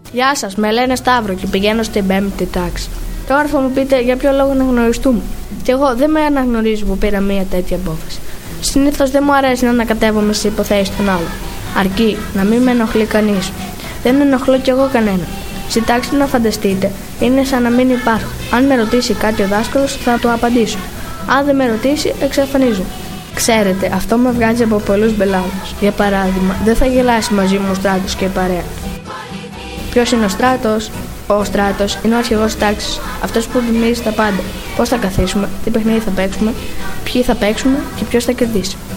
Γεια σας, με λένε Σταύρο και πηγαίνω στην 5η τάξη. Τώρα θα μου πείτε για ποιο λόγο να γνωριστούμε. Κι εγώ δεν με αναγνωρίζω που πήρα μια τέτοια απόφαση. Συνήθως δεν μου αρέσει να ανακατεύομαι στις υποθέσεις των άλλων. Αρκεί να μην με ενοχλεί κανείς. Δεν ενοχλώ κι εγώ κανέναν. Συντάξτε να φανταστείτε, είναι σαν να μην υπάρχω. Αν με ρωτήσει κάτι ο δάσκαλος, θα του απαντήσω. Αν δεν με ρωτήσει, εξαφανίζω. Ξέρετε, αυτό με βγάζει από πολλούς μπελάδες. Για παράδειγμα, δεν θα γελάσει μαζί μου ο Στράτος και η παρέα. Ποιος είναι ο Στράτος? Ο Στράτος είναι ο αρχηγός της τάξης, αυτός που ρυθμίζει τα πάντα. Πώς θα καθίσουμε, τι παιχνίδι θα παίξουμε, ποιοι θα παίξουμε και ποιος θα κερδίσει.